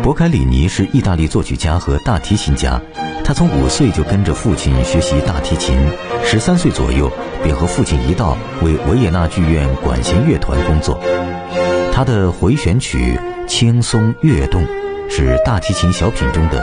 博凯里尼是意大利作曲家和大提琴家，他从5岁就跟着父亲学习大提琴，13岁左右便和父亲一道为维也纳剧院管弦乐团工作。他的回旋曲轻松跃动，是大提琴小品中的